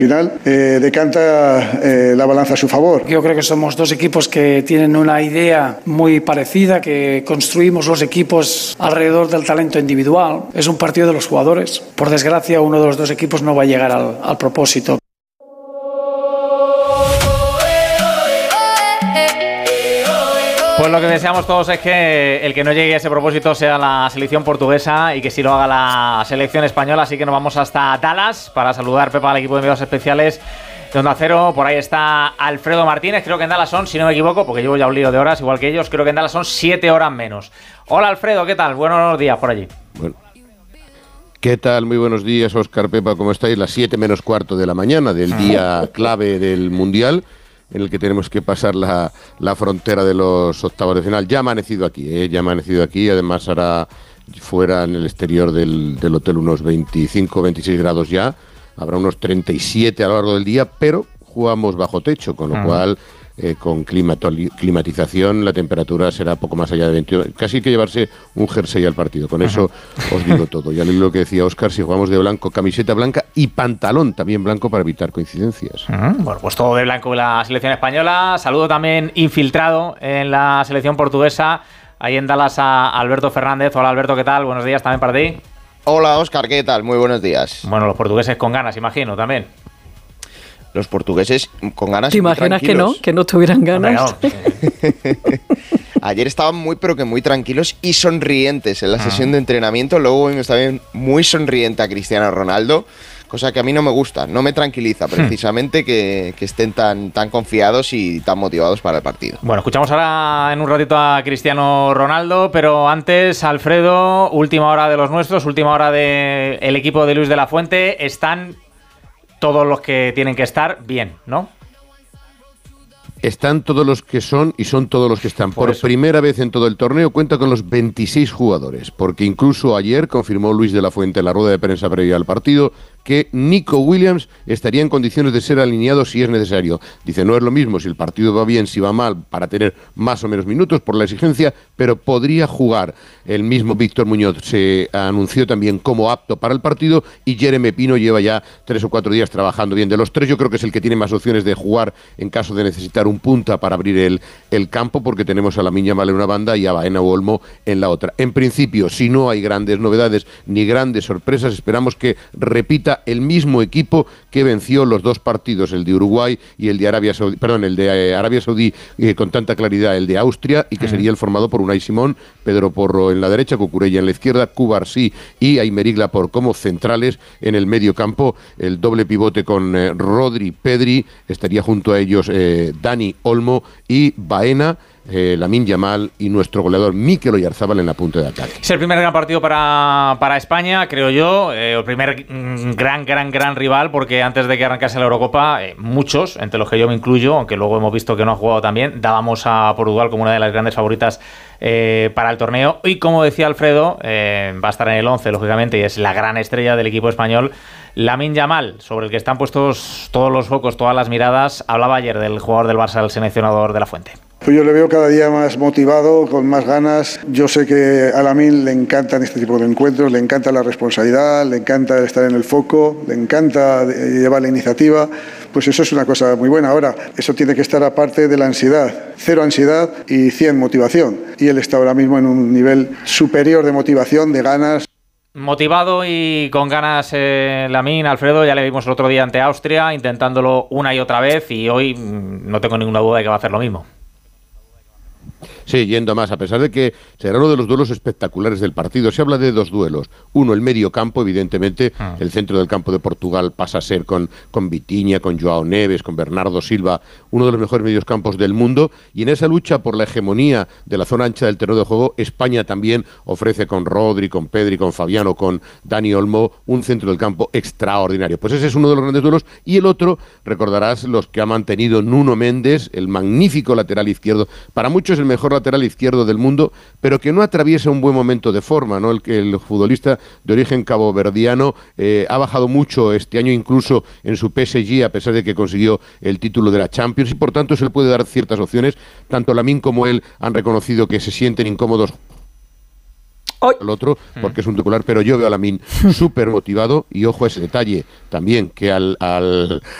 Final decanta la balanza a su favor. Yo creo que somos dos equipos que tienen una idea muy parecida, que construimos los equipos alrededor del talento individual. Es un partido de los jugadores. Por desgracia, uno de los dos equipos no va a llegar al propósito. Pues lo que deseamos todos es que el que no llegue a ese propósito sea la selección portuguesa y que sí lo haga la selección española. Así que nos vamos hasta Dallas para saludar, Pepa, al equipo de enviados especiales de Onda Cero. Por ahí está Alfredo Martínez. Creo que en Dallas son, si no me equivoco, porque llevo ya un lío de horas igual que ellos, creo que en Dallas son 7 horas menos. Hola Alfredo, ¿qué tal? Buenos días por allí. Bueno. ¿Qué tal? Muy buenos días, Óscar, Pepa, ¿cómo estáis? Las 7 menos cuarto de la mañana del día clave del Mundial, en el que tenemos que pasar la frontera de los octavos de final. Ya ha amanecido aquí, además hará fuera en el exterior del hotel unos 25, 26 grados ya, habrá unos 37 a lo largo del día, pero jugamos bajo techo, con lo cual con climatización la temperatura será poco más allá de 21, casi hay que llevarse un jersey al partido, con eso os digo todo. Ya lo que decía Óscar, si jugamos de blanco, camiseta blanca y pantalón también blanco para evitar coincidencias. Bueno, pues todo de blanco en la selección española. Saludo también infiltrado en la selección portuguesa, ahí en Dallas, a Alberto Fernández. Hola Alberto, ¿qué tal? Buenos días también para ti. Hola Óscar, ¿qué tal? Muy buenos días. Bueno, los portugueses con ganas, imagino, también. Los portugueses con ganas. ¿Te imaginas que no tuvieran ganas? Ayer estaban muy tranquilos y sonrientes en la sesión de entrenamiento. Luego vimos también muy sonriente a Cristiano Ronaldo, cosa que a mí no me gusta, no me tranquiliza precisamente que estén tan confiados y tan motivados para el partido. Bueno, escuchamos ahora en un ratito a Cristiano Ronaldo, pero antes, Alfredo, última hora de los nuestros, última hora del equipo de Luis de la Fuente. Están todos los que tienen que estar bien, ¿no? Están todos los que son y son todos los que están. Por primera vez en todo el torneo cuenta con los 26 jugadores, porque incluso ayer confirmó Luis de la Fuente en la rueda de prensa previa al partido que Nico Williams estaría en condiciones de ser alineado si es necesario. Dice, no es lo mismo si el partido va bien, si va mal, para tener más o menos minutos por la exigencia, pero podría jugar. El mismo Víctor Muñoz se anunció también como apto para el partido y Jeremy Pino lleva ya 3 o 4 días trabajando bien. De los tres yo creo que es el que tiene más opciones de jugar en caso de necesitar un punta para abrir el campo, porque tenemos a Lamine Yamal en una banda y a Baena o Olmo en la otra. En principio, si no hay grandes novedades ni grandes sorpresas, esperamos que repita el mismo equipo que venció los dos partidos, el de Uruguay y el de Arabia Saudí, Arabia Saudí con tanta claridad, el de Austria, y que sería el formado por Unai Simón, Pedro Porro en la derecha, Cucurella en la izquierda, Cubarsí y Aymeric Laporte como centrales. En el medio campo, el doble pivote con Rodri, Pedri, estaría junto a ellos Dani Olmo y Baena, Lamine Yamal y nuestro goleador Mikel Oyarzabal en la punta de ataque. Es el primer gran partido para España, creo yo, el primer gran rival, porque antes de que arrancase la Eurocopa, muchos, entre los que yo me incluyo, aunque luego hemos visto que no ha jugado tan bien, dábamos a Portugal como una de las grandes favoritas para el torneo. Y como decía Alfredo, va a estar en el 11, lógicamente, y es la gran estrella del equipo español, Lamine Yamal, sobre el que están puestos todos los focos, todas las miradas. Hablaba ayer del jugador del Barça, el seleccionador de la Fuente. Pues yo le veo cada día más motivado, con más ganas. Yo sé que a Lamine le encantan este tipo de encuentros, le encanta la responsabilidad, le encanta estar en el foco, le encanta llevar la iniciativa. Pues eso es una cosa muy buena. Ahora, eso tiene que estar aparte de la ansiedad. 0 ansiedad y 100 motivación. Y él está ahora mismo en un nivel superior de motivación, de ganas. Motivado y con ganas Lamine, Alfredo, ya le vimos el otro día ante Austria, intentándolo una y otra vez, y hoy no tengo ninguna duda de que va a hacer lo mismo. Sí, yendo más, a pesar de que será uno de los duelos espectaculares del partido. Se habla de 2 duelos. Uno, el medio campo, evidentemente. El centro del campo de Portugal pasa a ser con Vitinha, con Joao Neves, con Bernardo Silva, uno de los mejores medios-campos del mundo. Y en esa lucha por la hegemonía de la zona ancha del terreno de juego, España también ofrece con Rodri, con Pedri, con Fabiano, con Dani Olmo, un centro del campo extraordinario. Pues ese es uno de los grandes duelos. Y el otro, recordarás los que ha mantenido Nuno Méndez, el magnífico lateral izquierdo. Para muchos el mejor lateral izquierdo del mundo, pero que no atraviesa un buen momento de forma, ¿no? El futbolista de origen caboverdiano ha bajado mucho este año, incluso en su PSG, a pesar de que consiguió el título de la Champions, y por tanto se le puede dar ciertas opciones. Tanto Lamine como él han reconocido que se sienten incómodos al otro, porque es un titular, pero yo veo a Lamine súper motivado y ojo a ese detalle también, que al